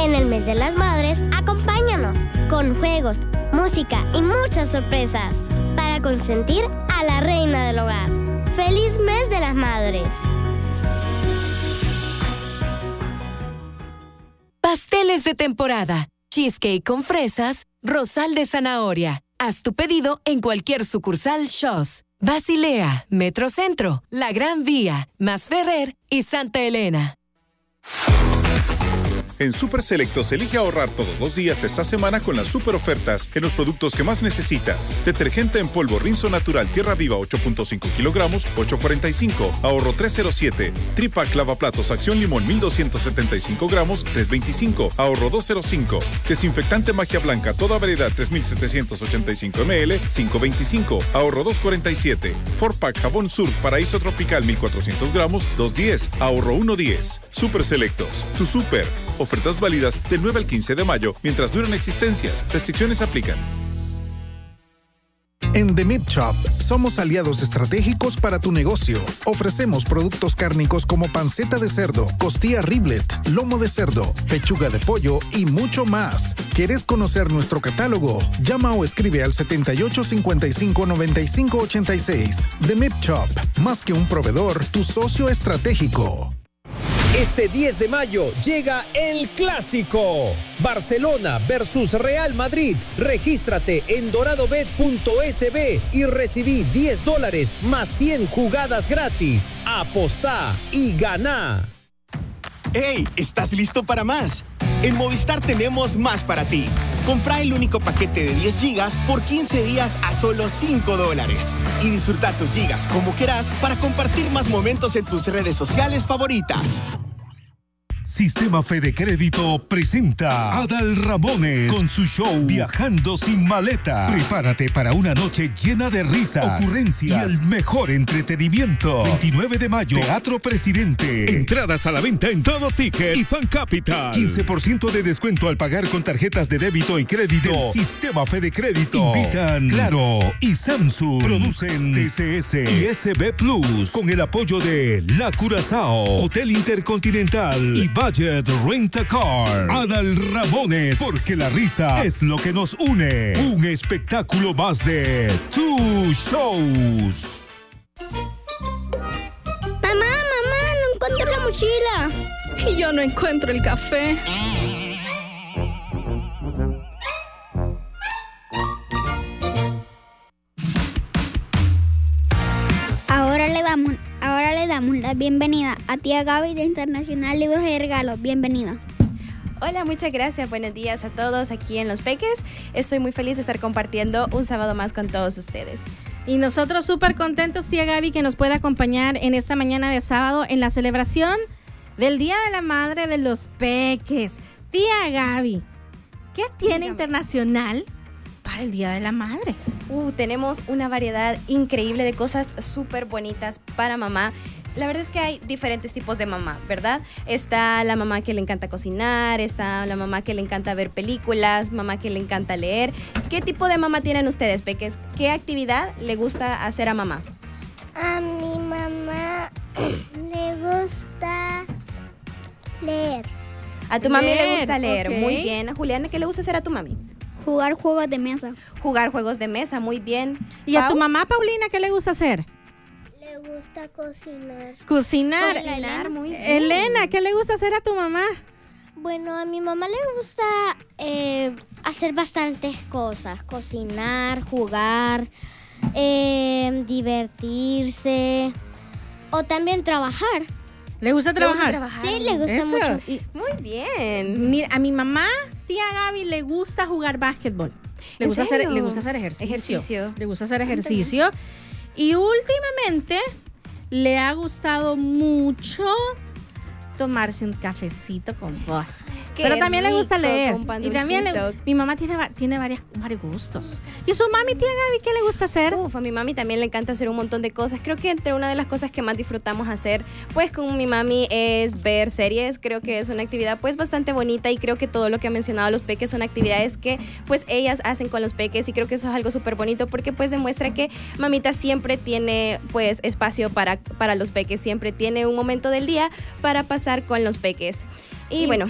En el mes de las madres, acompáñanos con juegos, música y muchas sorpresas para consentir a la reina del hogar. ¡Feliz mes de las madres! Pasteles de temporada, cheesecake con fresas, rosal de zanahoria. Haz tu pedido en cualquier sucursal Shaw's, Basilea, Metrocentro, La Gran Vía, Masferrer y Santa Elena. En Super Selectos elige ahorrar todos los días esta semana con las super ofertas en los productos que más necesitas. Detergente en polvo Rinzo Natural Tierra Viva 8.5 kilogramos, 8.45, ahorro 3.07. Tripac Lavaplatos Acción Limón 1.275 gramos, 3.25, ahorro 2.05. Desinfectante Magia Blanca toda variedad 3.785 ml, 5.25, ahorro 2.47. 4-Pack Jabón Surf Paraíso Tropical 1.400 gramos, 2.10, ahorro 1.10. Super Selectos, tu super. Ofertas válidas del 9 al 15 de mayo mientras duran existencias. Restricciones aplican. En The Meat Shop somos aliados estratégicos para tu negocio. Ofrecemos productos cárnicos como panceta de cerdo, costilla riblet, lomo de cerdo, pechuga de pollo y mucho más. ¿Quieres conocer nuestro catálogo? Llama o escribe al 7855-9586. The Meat Shop, más que un proveedor, tu socio estratégico. Este 10 de mayo llega el Clásico. Barcelona versus Real Madrid. Regístrate en doradobet.sb y recibí $10 más 100 jugadas gratis. Apostá y ganá. ¡Hey! ¿Estás listo para más? En Movistar tenemos más para ti. Compra el único paquete de 10 gigas por 15 días a solo $5. Y disfruta tus gigas como quieras para compartir más momentos en tus redes sociales favoritas. Sistema Fede Crédito presenta a Adal Ramones con su show Viajando sin maleta. Prepárate para una noche llena de risas, ocurrencias y el mejor entretenimiento. 29 de mayo, Teatro Presidente. Entradas a la venta en Todo Ticket y Fan Capital. 15% de descuento al pagar con tarjetas de débito y crédito. El Sistema Fede Crédito. Invitan Claro y Samsung. Producen TCS y SB Plus con el apoyo de La Curazao, Hotel Intercontinental y Budget Rent-A-Car. Adal Ramones, porque la risa es lo que nos une. Un espectáculo más de Two Shows. Mamá, no encuentro la mochila. Y yo no encuentro el café. Ahora le damos la bienvenida a tía Gaby de Internacional Libros y Regalos. Bienvenida. Hola, muchas gracias. Buenos días a todos aquí en Los Peques. Estoy muy feliz de estar compartiendo un sábado más con todos ustedes. Y nosotros súper contentos, tía Gaby, que nos pueda acompañar en esta mañana de sábado en la celebración del Día de la Madre de los Peques. Tía Gaby, ¿qué tiene Internacional para el Día de la Madre? Tenemos una variedad increíble de cosas súper bonitas para mamá. La verdad es que hay diferentes tipos de mamá, ¿verdad? Está la mamá que le encanta cocinar, está la mamá que le encanta ver películas, mamá que le encanta leer. ¿Qué tipo de mamá tienen ustedes, peques? ¿Qué actividad le gusta hacer a mamá? A mi mamá le gusta leer. A tu mami le gusta leer, okay. Muy bien. A Juliana, ¿qué le gusta hacer a tu mami? Jugar juegos de mesa. Jugar juegos de mesa, muy bien. ¿Y a tu mamá, Paulina, qué le gusta hacer? Le gusta cocinar. Cocinar, muy bien. Elena, ¿qué le gusta hacer a tu mamá? Bueno, a mi mamá le gusta hacer bastantes cosas. Cocinar, jugar, divertirse o también trabajar. ¿Le gusta trabajar? Sí, le gusta mucho. Muy bien. Mira, a mi mamá, tía Gaby, le gusta jugar básquetbol. Le gusta hacer ejercicio. Le gusta hacer ejercicio. Y últimamente le ha gustado mucho tomarse un cafecito con postre. Pero también le gusta leer. Y también mi mamá tiene varios gustos. ¿Y su mami, tía Gaby, qué le gusta hacer? A mi mami también le encanta hacer un montón de cosas. Creo que entre una de las cosas que más disfrutamos hacer, pues con mi mami, es ver series. Creo que es una actividad pues bastante bonita y creo que todo lo que ha mencionado los peques son actividades que pues ellas hacen con los peques y creo que eso es algo súper bonito porque pues demuestra que mamita siempre tiene pues espacio para los peques, siempre tiene un momento del día para pasar con los peques. Y bueno,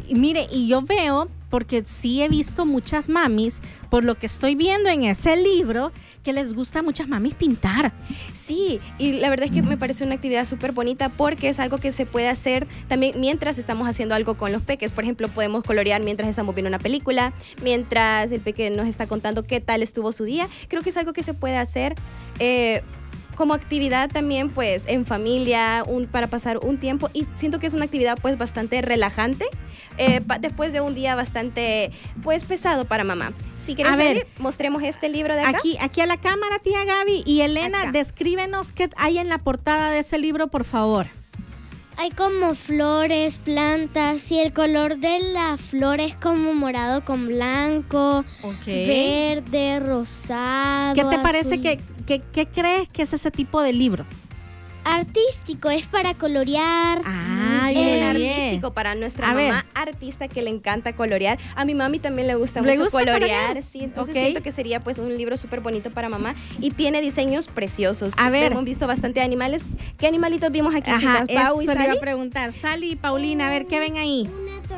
Mire, y yo veo, porque sí he visto muchas mamis, por lo que estoy viendo en ese libro, que les gusta a muchas mamis pintar. Sí, y la verdad es que me parece una actividad súper bonita porque es algo que se puede hacer también mientras estamos haciendo algo con los peques. Por ejemplo, podemos colorear mientras estamos viendo una película, mientras el peque nos está contando qué tal estuvo su día. Creo que es algo que se puede hacer como actividad también, pues, en familia, para pasar un tiempo, y siento que es una actividad, pues, bastante relajante, después de un día bastante, pues, pesado para mamá. Si quieres, mostremos este libro de acá. Aquí a la cámara, tía Gaby, y Elena, acá. Descríbenos qué hay en la portada de ese libro, por favor. Hay como flores, plantas, y el color de la flor es como morado con blanco, verde, rosado. ¿Qué te parece? ¿Qué crees que es ese tipo de libro? Artístico, es para colorear. Bien artístico para nuestra mamá artista que le encanta colorear. A mi mami también le gusta mucho colorear. Sí, entonces siento que sería pues un libro súper bonito para mamá y tiene diseños preciosos. Hemos visto bastante animales. ¿Qué animalitos vimos aquí, chicas? Pau y Sally. Le iba a preguntar. Sally y Paulina, a ver, ¿qué ven ahí?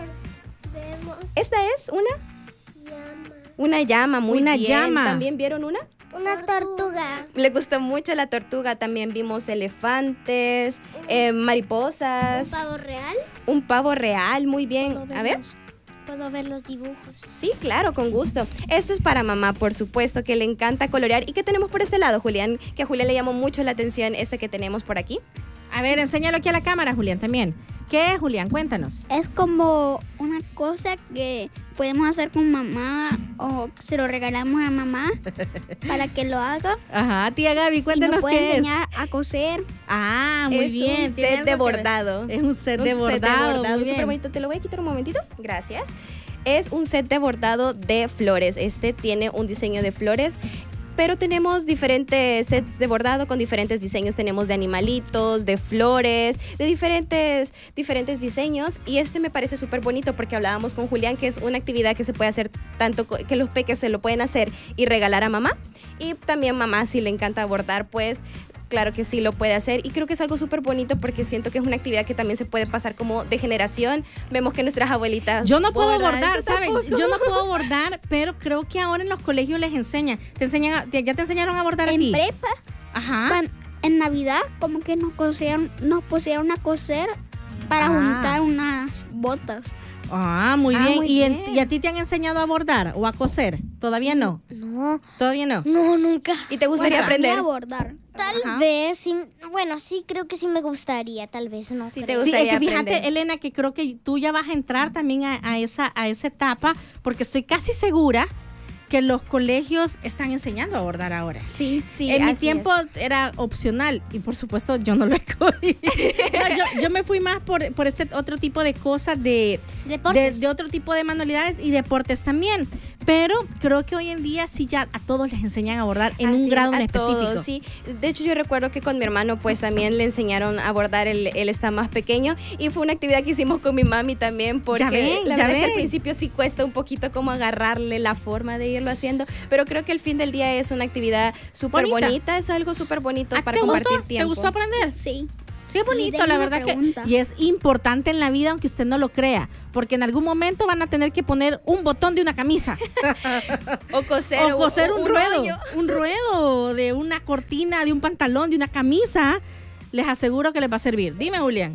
¿Esta es una llama? Muy bien. Llama. ¿También vieron una? Una tortuga. Le gustó mucho la tortuga. También vimos elefantes, mariposas. ¿Un pavo real? Un pavo real, muy bien. A ver. ¿Puedo ver los dibujos? Sí, claro, con gusto. Esto es para mamá, por supuesto, que le encanta colorear. ¿Y qué tenemos por este lado, Julián? Que a Julián le llamó mucho la atención que tenemos por aquí. A ver, enséñalo aquí a la cámara, Julián, también. ¿Qué es, Julián? Cuéntanos. Es como una cosa que podemos hacer con mamá o se lo regalamos a mamá para que lo haga. Ajá, tía Gaby, cuéntanos qué es. Puede enseñar a coser. Muy bien. Es un set de bordado. Es un set de bordado. Súper bonito. Te lo voy a quitar un momentito. Gracias. Es un set de bordado de flores. Este tiene un diseño de flores, pero tenemos diferentes sets de bordado con diferentes diseños. Tenemos de animalitos, de flores, de diferentes diseños. Y este me parece súper bonito porque hablábamos con Julián que es una actividad que se puede hacer tanto que los peques se lo pueden hacer y regalar a mamá. Y también mamá, si le encanta bordar, pues claro que sí lo puede hacer, y creo que es algo súper bonito porque siento que es una actividad que también se puede pasar como de generación. Vemos que nuestras abuelitas Yo no puedo bordar, ¿saben? Yo no puedo bordar, pero creo que ahora en los colegios les enseñan. ¿Ya te enseñaron a bordar a ti? En prepa. Ajá. En Navidad como que nos pusieron a coser para juntar unas botas. Muy bien. Muy bien. ¿Y a ti te han enseñado a bordar o a coser? ¿Todavía no? No. ¿Todavía no? No, nunca. ¿Y te gustaría aprender? A bordar. Tal vez, sí, bueno, sí, creo que sí me gustaría, tal vez, no sí, creo. te gustaría es que fíjate, aprender. Elena, que creo que tú ya vas a entrar también a esa etapa, porque estoy casi segura que los colegios están enseñando a bordar ahora. Sí. En mi tiempo era opcional y por supuesto yo no lo escogí. yo me fui más por este otro tipo de cosas, de otro tipo de manualidades y deportes también. Pero creo que hoy en día sí ya a todos les enseñan a bordar en un grado en específico. Todos, sí. De hecho, yo recuerdo que con mi hermano pues también le enseñaron a bordar, él está más pequeño, y fue una actividad que hicimos con mi mami también, porque la verdad es que al principio sí cuesta un poquito como agarrarle la forma de irlo haciendo, pero creo que al fin del día es una actividad súper bonita, es algo súper bonito para compartir tiempo. ¿Te gustó aprender? Sí. Sí, es bonito, la verdad que. Y es importante en la vida, aunque usted no lo crea, porque en algún momento van a tener que poner un botón de una camisa. o coser un ruedo de una cortina, de un pantalón, de una camisa. Les aseguro que les va a servir. Dime, Julián.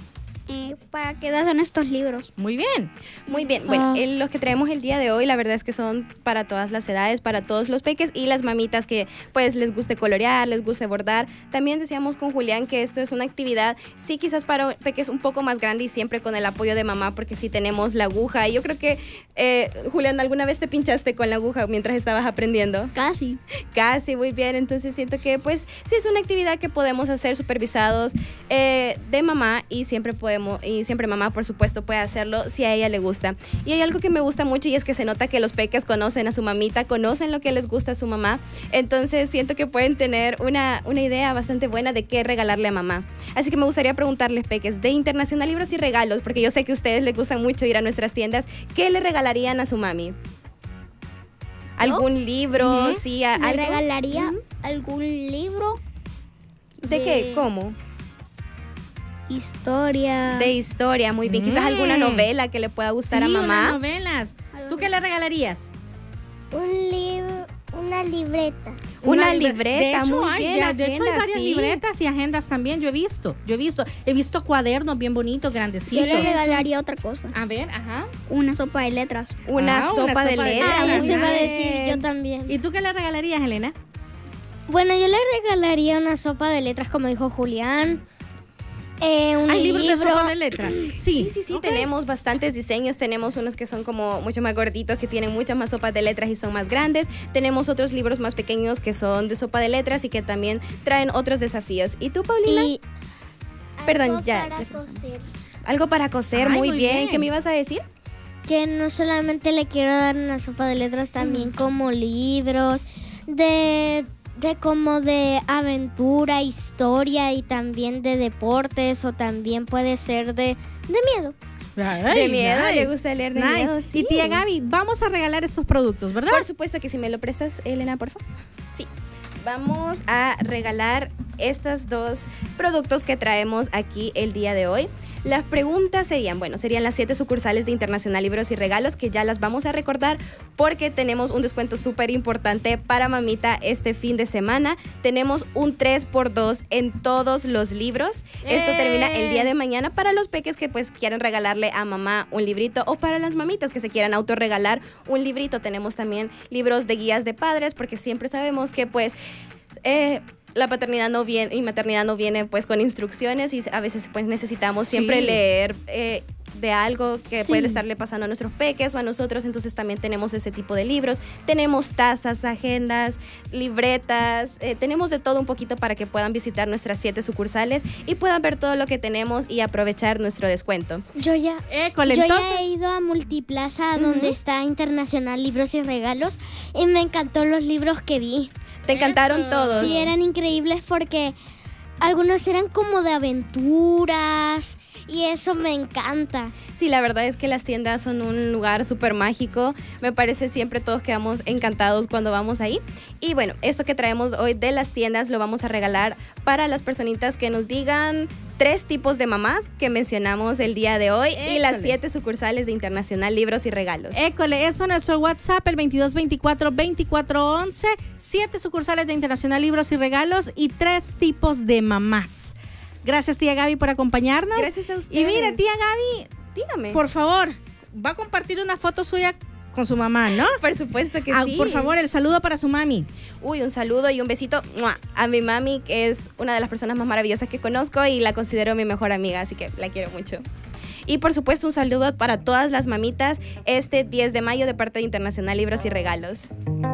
¿Para qué edad son estos libros? Muy bien. Muy bien. Bueno, los que traemos el día de hoy, la verdad es que son para todas las edades, para todos los peques y las mamitas que pues les guste colorear, les guste bordar. También decíamos con Julián que esto es una actividad, sí, quizás para peques un poco más grande y siempre con el apoyo de mamá, porque sí tenemos la aguja. Y yo creo que, Julián, ¿alguna vez te pinchaste con la aguja mientras estabas aprendiendo? Casi. Casi, muy bien. Entonces siento que pues sí es una actividad que podemos hacer supervisados de mamá, y siempre mamá, por supuesto, puede hacerlo si a ella le gusta. Y hay algo que me gusta mucho, y es que se nota que los peques conocen a su mamita, conocen lo que les gusta a su mamá. Entonces siento que pueden tener una idea bastante buena de qué regalarle a mamá. Así que me gustaría preguntarles, peques, de Internacional Libros y Regalos, porque yo sé que a ustedes les gustan mucho ir a nuestras tiendas, ¿qué le regalarían a su mami? ¿Algún libro? Sí, ¿le regalaría algún libro? ¿De qué? ¿Cómo? historia. De historia, muy bien. Quizás alguna novela que le pueda gustar a mamá. Sí, novelas. ¿Tú qué le regalarías? Un libro, una libreta. Una libreta, de hecho, muy bien. De hecho, hay varias libretas y agendas también. Yo he visto cuadernos bien bonitos, grandecitos. Yo le regalaría otra cosa. A ver, ajá. Una sopa de letras. Una sopa de letras. Eso iba a decir yo también. ¿Y tú qué le regalarías, Elena? Bueno, yo le regalaría una sopa de letras, como dijo Julián. ¿Hay libros de sopa de letras? Sí, tenemos bastantes diseños. Tenemos unos que son como mucho más gorditos, que tienen muchas más sopas de letras y son más grandes. Tenemos otros libros más pequeños que son de sopa de letras y que también traen otros desafíos. ¿Y tú, Paulina? Perdón, ya. Algo para coser, muy bien. ¿Qué me ibas a decir? Que no solamente le quiero dar una sopa de letras, también como libros como de aventura, historia y también de deportes, o también puede ser de miedo. De miedo, le gusta leer de miedo, sí. Y tía Gaby, vamos a regalar estos productos, ¿verdad? Por supuesto que sí. ¿Me lo prestas, Elena, por favor? Sí. Vamos a regalar estos 2 productos que traemos aquí el día de hoy. Las preguntas serían las 7 sucursales de Internacional Libros y Regalos, que ya las vamos a recordar porque tenemos un descuento súper importante para mamita este fin de semana. Tenemos un 3x2 en todos los libros. Esto termina el día de mañana para los peques que pues quieren regalarle a mamá un librito, o para las mamitas que se quieran autorregalar un librito. Tenemos también libros de guías de padres, porque siempre sabemos que pues la paternidad no viene y maternidad no viene pues con instrucciones, y a veces pues necesitamos siempre leer de algo que puede estarle pasando a nuestros peques o a nosotros. Entonces también tenemos ese tipo de libros. Tenemos tazas, agendas, libretas, tenemos de todo un poquito para que puedan visitar nuestras 7 sucursales y puedan ver todo lo que tenemos y aprovechar nuestro descuento. Yo ya he ido a Multiplaza, donde está Internacional Libros y Regalos, y me encantó los libros que vi. ¿Te encantaron todos? Sí, eran increíbles porque algunos eran como de aventuras y eso me encanta. Sí, la verdad es que las tiendas son un lugar súper mágico. Me parece siempre todos quedamos encantados cuando vamos ahí. Y bueno, esto que traemos hoy de las tiendas lo vamos a regalar para las personitas que nos digan 3 tipos de mamás que mencionamos el día de hoy. Y las 7 sucursales de Internacional Libros y Regalos. École, eso es nuestro WhatsApp, el 2224-2411. 7 sucursales de Internacional Libros y Regalos y 3 tipos de mamás. Gracias, tía Gaby, por acompañarnos. Gracias a ustedes. Y mire, tía Gaby, dígame. Por favor, va a compartir una foto suya con su mamá, ¿no? Por supuesto que sí. Por favor, el saludo para su mami. Un saludo y un besito a mi mami, que es una de las personas más maravillosas que conozco y la considero mi mejor amiga, así que la quiero mucho. Y por supuesto un saludo para todas las mamitas este 10 de mayo de parte de Internacional Libros y Regalos.